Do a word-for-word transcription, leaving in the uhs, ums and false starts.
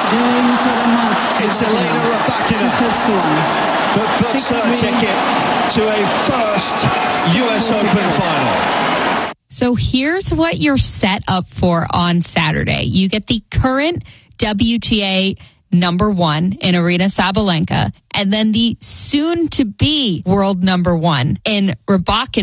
It's Elena Rybakina that puts her ticket to a first U S Open final. So here's what you're set up for on Saturday. You get the current W T A number one in Aryna Sabalenka, and then the soon-to-be world number one in Rybakina.